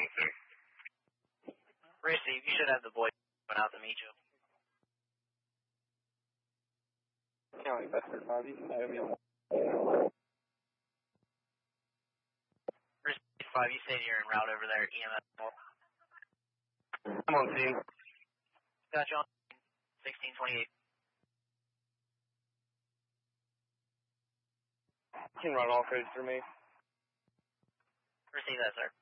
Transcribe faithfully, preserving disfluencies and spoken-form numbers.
twenty-six. Receive, you should have the boys going out to meet you. County Bedford five, you can have me on. Receive five, you say you're en route over there at E M S. I'm on scene. Got you on sixteen twenty-eight. You can run all codes for me. Receive that, sir.